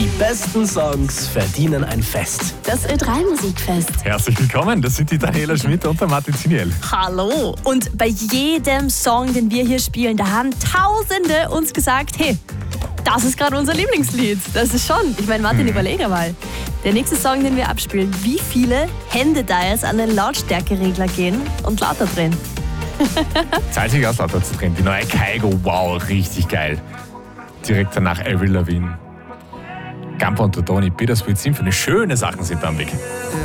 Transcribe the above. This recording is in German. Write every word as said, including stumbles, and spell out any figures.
Die besten Songs verdienen ein Fest. Das Ö drei Musikfest. Herzlich willkommen, das sind die Daniela Schmidt und der Martin Ziniel. Hallo. Und bei jedem Song, den wir hier spielen, da haben Tausende uns gesagt, hey, das ist gerade unser Lieblingslied. Das ist schon. Ich meine, Martin, hm. überlege mal. Der nächste Song, den wir abspielen, wie viele Hände da jetzt an den Lautstärkeregler gehen und lauter drehen? Zahlt sich aus, lauter zu drehen. Die neue Kaigo, wow, richtig geil. Direkt danach Avril Lavigne. Gampo und Totoni, Bittersweet Symphony. Schöne Sachen sind da am Weg.